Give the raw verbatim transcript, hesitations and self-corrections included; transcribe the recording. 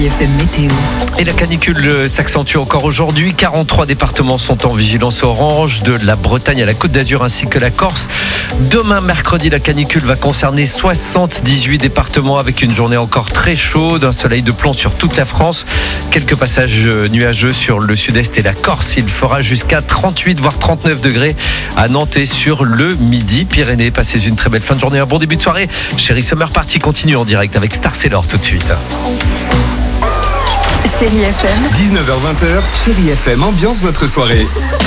F M Météo. Et la canicule s'accentue encore aujourd'hui. quarante-trois départements sont en vigilance orange, de la Bretagne à la Côte d'Azur ainsi que la Corse. Demain, mercredi, la canicule va concerner soixante-dix-huit départements avec une journée encore très chaude, un soleil de plomb sur toute la France. Quelques passages nuageux sur le sud-est et la Corse. Il fera jusqu'à trente-huit voire trente-neuf degrés à Nantes et sur le midi. Pyrénées, passez une très belle fin de journée, un bon début de soirée. Chérie Summer Party continue en direct avec Star Sailor tout de suite. Chérie F M. dix-neuf heures vingt, Chérie F M ambiance votre soirée.